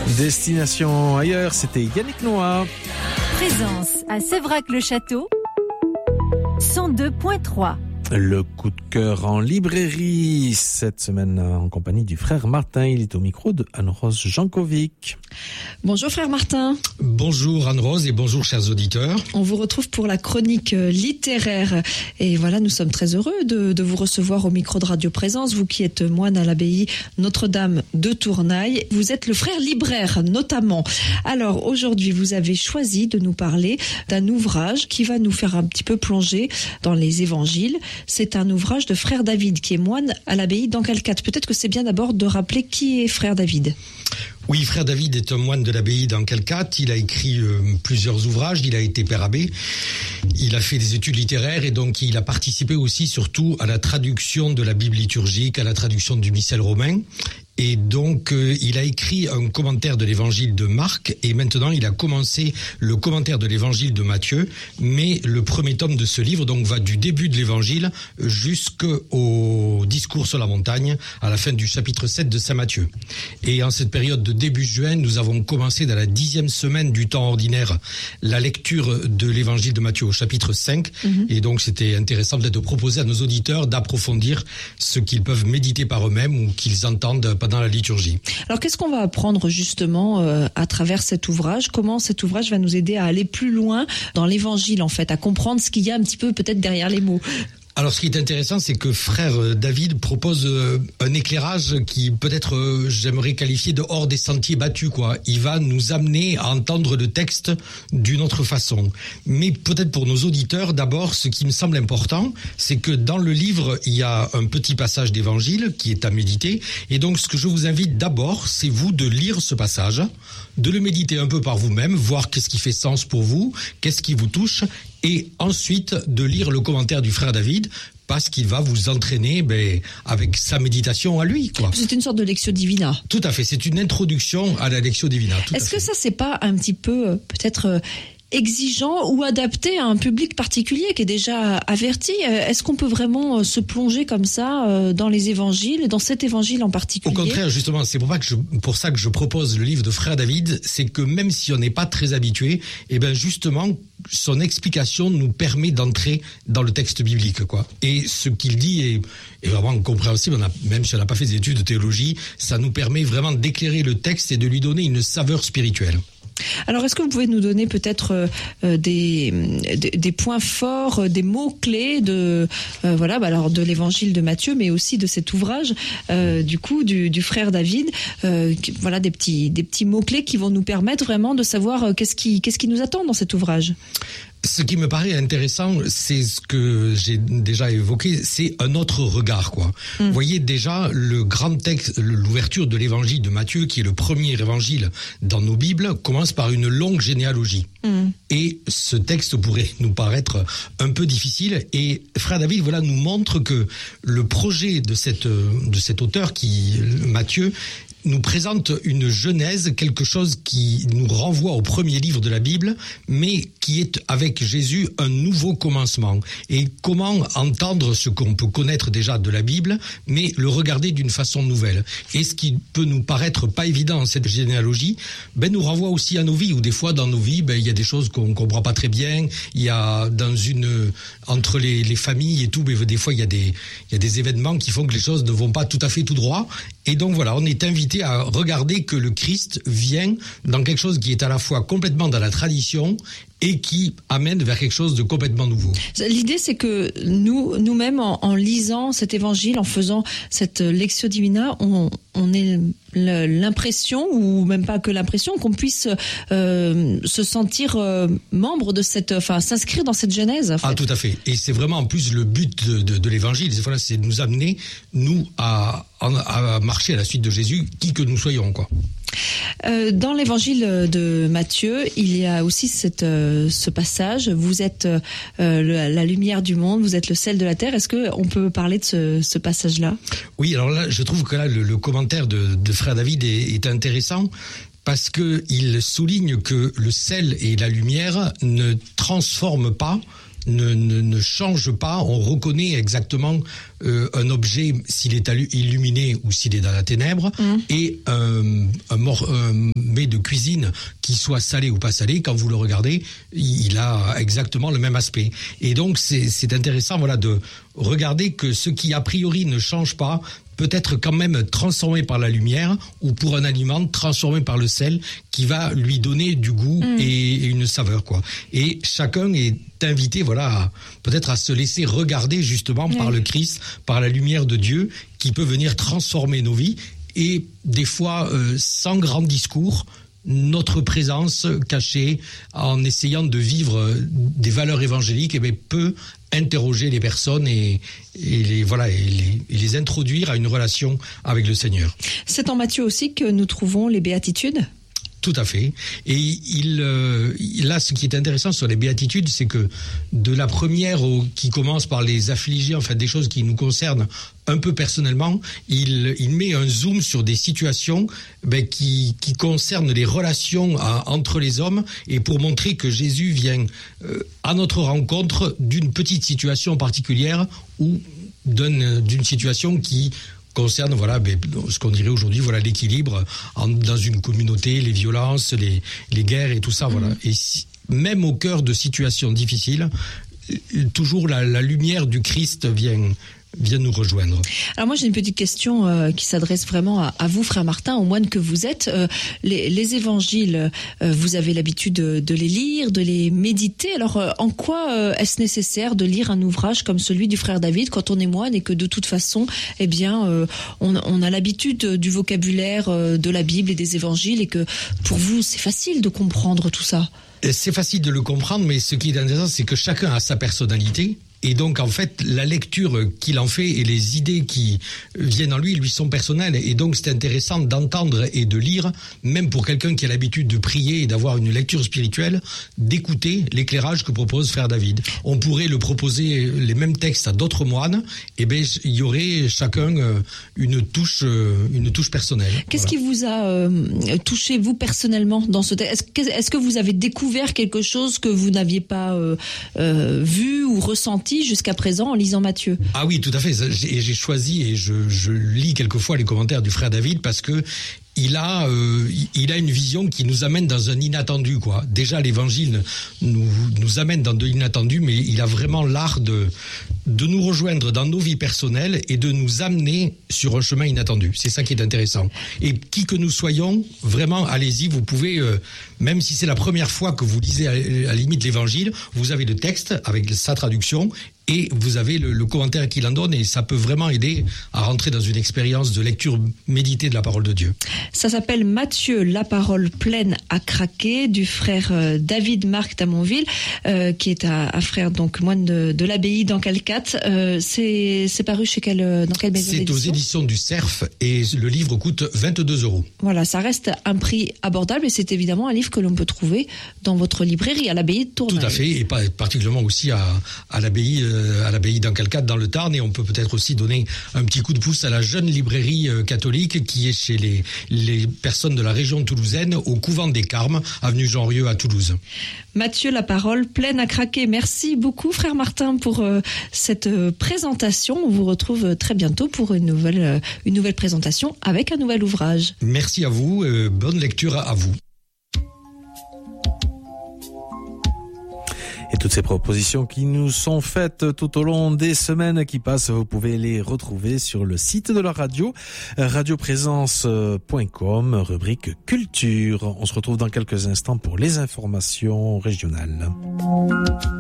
Destination ailleurs, c'était Yannick Noah. Présence à Sévrac-le-Château, 102.3. Le coup de cœur en librairie, cette semaine en compagnie du frère Martin. Il est au micro de Anne-Rose Jankovic. Bonjour frère Martin. Bonjour Anne-Rose et bonjour chers auditeurs. On vous retrouve pour la chronique littéraire. Et voilà, nous sommes très heureux de vous recevoir au micro de Radio Présence. Vous qui êtes moine à l'abbaye Notre-Dame de Tournaille. Vous êtes le frère libraire notamment. Alors aujourd'hui, vous avez choisi de nous parler d'un ouvrage qui va nous faire un petit peu plonger dans les évangiles. C'est un ouvrage de frère David qui est moine à l'abbaye d'Ancalcate. Peut-être que c'est bien d'abord de rappeler qui est frère David. Oui, frère David est un moine de l'abbaye d'Ancalcate. Il a écrit plusieurs ouvrages. Il a été père abbé. Il a fait des études littéraires et donc il a participé aussi surtout à la traduction de la Bible liturgique, à la traduction du missel romain. Et donc, il a écrit un commentaire de l'évangile de Marc et maintenant il a commencé le commentaire de l'évangile de Matthieu. Mais le premier tome de ce livre donc va du début de l'évangile jusqu'au discours sur la montagne à la fin du chapitre 7 de Saint Matthieu. Et en cette période de début juin, nous avons commencé dans la 10e semaine du temps ordinaire la lecture de l'évangile de Matthieu au chapitre 5. Et donc, c'était intéressant peut-être de proposer à nos auditeurs d'approfondir ce qu'ils peuvent méditer par eux-mêmes ou qu'ils entendent dans la liturgie. Alors qu'est-ce qu'on va apprendre justement à travers cet ouvrage ? Comment cet ouvrage va nous aider à aller plus loin dans l'évangile en fait, à comprendre ce qu'il y a un petit peu peut-être derrière les mots ? Alors, ce qui est intéressant, c'est que frère David propose un éclairage qui peut-être j'aimerais qualifier de hors des sentiers battus, quoi. Il va nous amener à entendre le texte d'une autre façon. Mais peut-être pour nos auditeurs, d'abord, ce qui me semble important, c'est que dans le livre, il y a un petit passage d'évangile qui est à méditer. Et donc, ce que je vous invite d'abord, c'est vous de lire ce passage, de le méditer un peu par vous-même, voir qu'est-ce qui fait sens pour vous, qu'est-ce qui vous touche, et ensuite de lire le commentaire du frère David, parce qu'il va vous entraîner avec sa méditation à lui, quoi. C'est une sorte de Lectio Divina. Tout à fait, c'est une introduction à la Lectio Divina. Est-ce que ça, c'est pas un petit peu, peut-être... exigeant ou adapté à un public particulier qui est déjà averti? Est-ce qu'on peut vraiment se plonger comme ça dans les évangiles, dans cet évangile en particulier? Au contraire, justement, c'est pour ça que je propose le livre de frère David, c'est que même si on n'est pas très habitué, justement, son explication nous permet d'entrer dans le texte biblique, quoi. Et ce qu'il dit est vraiment compréhensible, même si on n'a pas fait des études de théologie, ça nous permet vraiment d'éclairer le texte et de lui donner une saveur spirituelle. Alors, est-ce que vous pouvez nous donner peut-être des points forts, des mots-clés de l'évangile de Matthieu, mais aussi de cet ouvrage du frère David, des petits mots-clés qui vont nous permettre vraiment de savoir qu'est-ce qui nous attend dans cet ouvrage? Ce qui me paraît intéressant, c'est ce que j'ai déjà évoqué, c'est un autre regard, quoi. Vous voyez déjà le grand texte, l'ouverture de l'évangile de Matthieu, qui est le premier évangile dans nos Bibles, commence par une longue généalogie. Et ce texte pourrait nous paraître un peu difficile. Et frère David, nous montre que le projet de cet auteur, Matthieu, nous présente une genèse, quelque chose qui nous renvoie au premier livre de la Bible, mais qui est avec Jésus un nouveau commencement. Et comment entendre ce qu'on peut connaître déjà de la Bible, mais le regarder d'une façon nouvelle. Et ce qui peut nous paraître pas évident, cette généalogie, nous renvoie aussi à nos vies, où des fois dans nos vies, il y a des choses qu'on comprend pas très bien, il y a entre les familles et tout, des fois il y a des événements qui font que les choses ne vont pas tout à fait tout droit. Et donc on est invité à regarder que le Christ vient dans quelque chose qui est à la fois complètement dans la tradition et qui amène vers quelque chose de complètement nouveau. L'idée, c'est que nous-mêmes, en lisant cet évangile, en faisant cette Lectio Divina, on ait l'impression, ou même pas que l'impression, qu'on puisse se sentir membre de s'inscrire dans cette genèse. En fait. Ah, tout à fait. Et c'est vraiment en plus le but de l'évangile, c'est de nous amener, à marcher à la suite de Jésus, qui que nous soyons, quoi. Dans l'évangile de Matthieu, il y a aussi ce passage. Vous êtes la lumière du monde, vous êtes le sel de la terre. Est-ce qu'on peut parler de ce passage-là ? Oui, alors là, je trouve que là, le commentaire de frère David est intéressant. Parce qu'il souligne que le sel et la lumière ne transforment pas, ne change pas. On reconnaît exactement un objet s'il est illuminé ou s'il est dans la ténèbre, et un mets de cuisine qui soit salé ou pas salé, quand vous le regardez, il a exactement le même aspect. Et donc c'est intéressant, voilà, de regarder que ce qui a priori ne change pas peut être quand même transformé par la lumière, ou pour un aliment transformé par le sel qui va lui donner du goût et une saveur, quoi. Et chacun est invité, voilà, peut-être à se laisser regarder justement par le Christ, par la lumière de Dieu, qui peut venir transformer nos vies, et des fois sans grand discours, notre présence cachée, en essayant de vivre des valeurs évangéliques, peut interroger les personnes et les introduire à une relation avec le Seigneur. C'est en Matthieu aussi que nous trouvons les béatitudes ? Tout à fait. Et là, ce qui est intéressant sur les béatitudes, c'est que de la première qui commence par les affligés, en fait, des choses qui nous concernent un peu personnellement, il met un zoom sur des situations qui concernent les relations entre les hommes, et pour montrer que Jésus vient à notre rencontre d'une petite situation particulière, ou d'une situation qui concerne, voilà, ce qu'on dirait aujourd'hui, voilà, l'équilibre dans une communauté, les violences, les guerres et tout ça, voilà. Et même au cœur de situations difficiles, toujours la lumière du Christ vient nous rejoindre. Alors moi j'ai une petite question qui s'adresse vraiment à vous, frère Martin, au moine que vous êtes. Les évangiles, vous avez l'habitude de les lire, de les méditer. Alors en quoi est-ce nécessaire de lire un ouvrage comme celui du frère David quand on est moine, et que de toute façon, on a l'habitude du vocabulaire de la Bible et des évangiles, et que pour vous c'est facile de comprendre tout ça? C'est facile de le comprendre, mais ce qui est intéressant, c'est que chacun a sa personnalité. Et donc, en fait, la lecture qu'il en fait et les idées qui viennent en lui sont personnelles. Et donc, c'est intéressant d'entendre et de lire, même pour quelqu'un qui a l'habitude de prier et d'avoir une lecture spirituelle, d'écouter l'éclairage que propose frère David. On pourrait le proposer, les mêmes textes, à d'autres moines, et il y aurait chacun une touche personnelle. Qu'est-ce qui vous a touché, vous, personnellement, dans ce texte? Est-ce que vous avez découvert quelque chose que vous n'aviez pas vu ou ressenti jusqu'à présent en lisant Matthieu? Ah oui, tout à fait. J'ai choisi, et je lis quelquefois les commentaires du frère David, parce que il a une vision qui nous amène dans un inattendu, quoi. Déjà, l'évangile nous amène dans de l'inattendu, mais il a vraiment l'art de nous rejoindre dans nos vies personnelles et de nous amener sur un chemin inattendu. C'est ça qui est intéressant. Et qui que nous soyons, vraiment, allez-y, vous pouvez, même si c'est la première fois que vous lisez à la limite l'évangile, vous avez le texte avec sa traduction, et vous avez le commentaire qu'il en donne, et ça peut vraiment aider à rentrer dans une expérience de lecture méditée de la parole de Dieu. Ça s'appelle Matthieu, la parole pleine à craquer, du frère David Marc d'Amonville, qui est un frère donc moine de l'abbaye d'Ancalcat. C'est paru chez dans quelle maison d'édition? C'est aux éditions du Cerf, et le livre coûte 22 €. Voilà, ça reste un prix abordable, et c'est évidemment un livre que l'on peut trouver dans votre librairie à l'abbaye de Tournaille. Tout à fait, et particulièrement aussi à l'abbaye d'Ancalcat dans le Tarn, et on peut peut-être aussi donner un petit coup de pouce à la jeune librairie catholique qui est chez les personnes de la région toulousaine, au couvent des Carmes, avenue Jean-Rieux à Toulouse. Matthieu, la parole pleine à craquer. Merci beaucoup, frère Martin, pour cette présentation. On vous retrouve très bientôt pour une nouvelle présentation avec un nouvel ouvrage. Merci à vous, bonne lecture à vous. Et toutes ces propositions qui nous sont faites tout au long des semaines qui passent, vous pouvez les retrouver sur le site de la radio, radioprésence.com, rubrique culture. On se retrouve dans quelques instants pour les informations régionales.